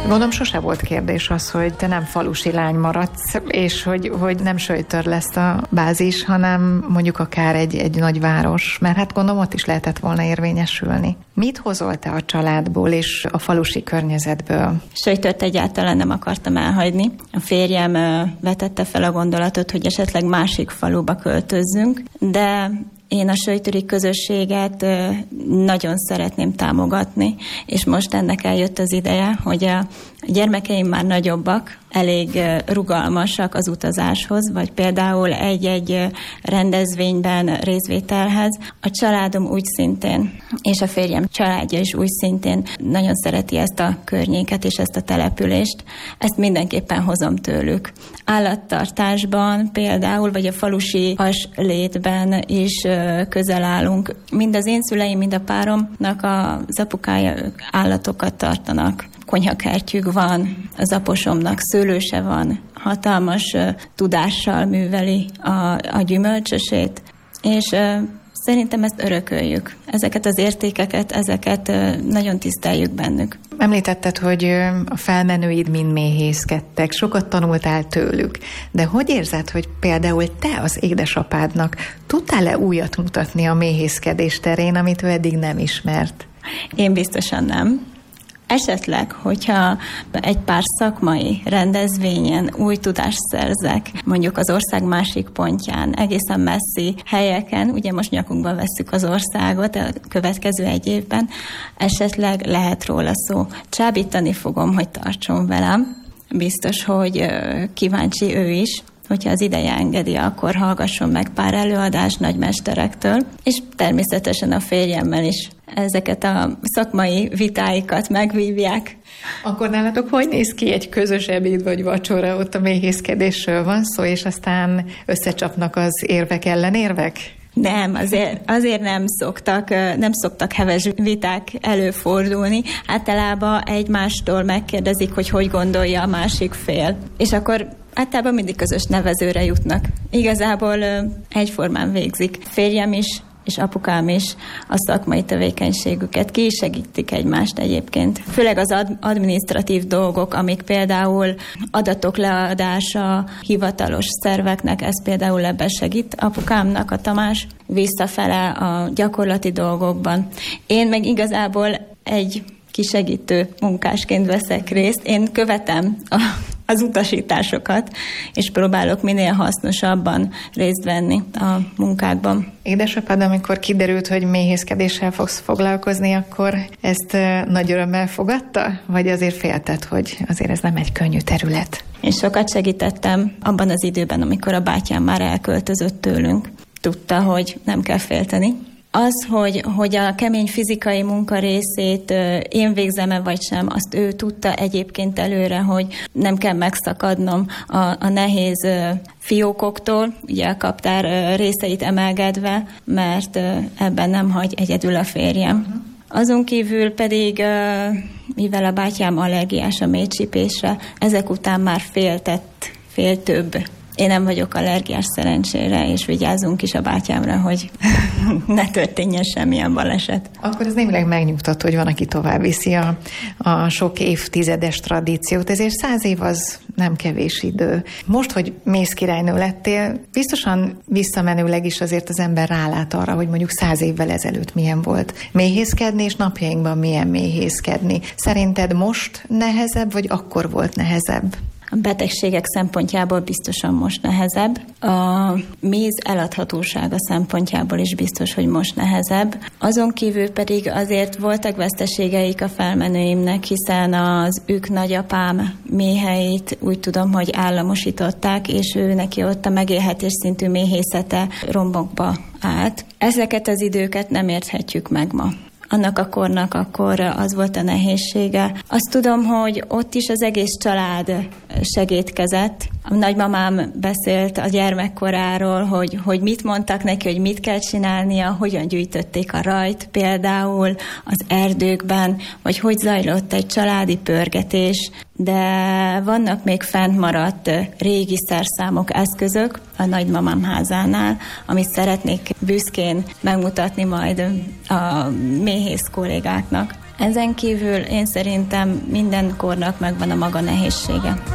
Gondolom sose volt kérdés az, hogy te nem falusi lány maradsz, és hogy nem Söjtör lesz a bázis, hanem mondjuk akár egy nagy város, mert hát gondolom ott is lehetett volna érvényesülni. Mit hozol te a családból és a falusi környezetből? Söjtört egyáltalán nem akartam elhagyni. A férjem vetette fel a gondolatot, hogy esetleg másik faluba költözzünk, de én a söjtöri közösséget nagyon szeretném támogatni, és most ennek eljött az ideje, hogy a gyermekeim már nagyobbak, elég rugalmasak az utazáshoz, vagy például egy-egy rendezvényben részvételhez. A családom úgy szintén, és a férjem családja is úgy szintén nagyon szereti ezt a környéket és ezt a települést. Ezt mindenképpen hozom tőlük. Állattartásban például, vagy a falusi haslétben is közel állunk. Mind az én szüleim, mind a páromnak az apukája állatokat tartanak. Konyhakertjük van, az aposomnak szőlőse van, hatalmas tudással műveli a gyümölcsösét, és szerintem ezt örököljük. Ezeket az értékeket, ezeket nagyon tiszteljük bennük. Említetted, hogy a felmenőid mind méhészkedtek, sokat tanultál tőlük, de hogy érzed, hogy például te az édesapádnak tudtál-e újat mutatni a méhészkedés terén, amit ő eddig nem ismert? Én biztosan nem. Esetleg, hogyha egy pár szakmai rendezvényen új tudást szerzek, mondjuk az ország másik pontján, egészen messzi helyeken, ugye most nyakunkba vesszük az országot a következő egy évben, esetleg lehet róla szó. Csábítani fogom, hogy tartson velem. Biztos, hogy kíváncsi ő is, hogyha az ideje engedi, akkor hallgasson meg pár előadást nagymesterektől, és természetesen a férjemmel is ezeket a szakmai vitáikat megvívják. Akkor nálatok hogy néz ki egy közös ebéd vagy vacsora? Ott a méhészkedésről van szó, és aztán összecsapnak az érvek ellenérvek? Nem, azért nem szoktak heves viták előfordulni. Általában egymástól megkérdezik, hogy gondolja a másik fél. És akkor általában mindig közös nevezőre jutnak. Igazából egyformán végzik. Férjem is, és apukám is a szakmai tevékenységüket. Ki is segítik egymást egyébként. Főleg az adminisztratív dolgok, amik például adatok leadása hivatalos szerveknek, ez például ebben segít apukámnak, a Tamás, visszafele a gyakorlati dolgokban. Én meg igazából egy kisegítő munkásként veszek részt. Én követem az utasításokat, és próbálok minél hasznosabban részt venni a munkákban. Édesapád, amikor kiderült, hogy méhészkedéssel fogsz foglalkozni, akkor ezt nagy örömmel fogadta? Vagy azért félted, hogy azért ez nem egy könnyű terület? Én sokat segítettem abban az időben, amikor a bátyám már elköltözött tőlünk. Tudta, hogy nem kell félteni. Az, hogy a kemény fizikai munka részét én végzem-e vagy sem, azt ő tudta egyébként előre, hogy nem kell megszakadnom a nehéz fiókoktól, ugye a kaptár részeit emelgetve, mert ebben nem hagy egyedül a férjem. Azon kívül pedig, mivel a bátyám allergiás a méhcsípésre, ezek után már fél több. Én nem vagyok allergiás szerencsére, és vigyázzunk is a bátyámra, hogy ne történjen semmilyen baleset. Akkor ez némileg megnyugtat, hogy van, aki tovább viszi a sok évtizedes tradíciót. Ezért 100 év az nem kevés idő. Most, hogy mézkirálynő lettél, biztosan visszamenőleg is azért az ember rálát arra, hogy mondjuk 100 évvel ezelőtt milyen volt méhészkedni, és napjainkban milyen méhészkedni. Szerinted most nehezebb, vagy akkor volt nehezebb? A betegségek szempontjából biztosan most nehezebb. A méz eladhatósága szempontjából is biztos, hogy most nehezebb. Azon kívül pedig azért voltak veszteségeik a felmenőimnek, hiszen az ők nagyapám méheit úgy tudom, hogy államosították, és ő neki ott a megélhetés szintű méhészete rombokba állt. Ezeket az időket nem érthetjük meg ma. Annak a kornak akkor az volt a nehézsége. Azt tudom, hogy ott is az egész család segédkezett. A nagymamám beszélt a gyermekkoráról, hogy mit mondtak neki, hogy mit kell csinálnia, hogyan gyűjtötték a rajt például az erdőkben, vagy hogy zajlott egy családi pörgetés, de vannak még fentmaradt régi szerszámok, eszközök a nagymamám házánál, amit szeretnék büszkén megmutatni majd a méhész kollégáknak. Ezen kívül én szerintem minden kornak megvan a maga nehézsége.